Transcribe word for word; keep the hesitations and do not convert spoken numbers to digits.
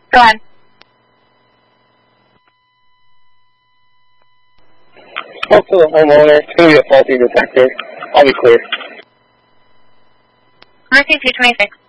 Go ahead. Spoke to the homeowner. It's going to be a faulty detector. I'll be clear. Mercy two twenty-six.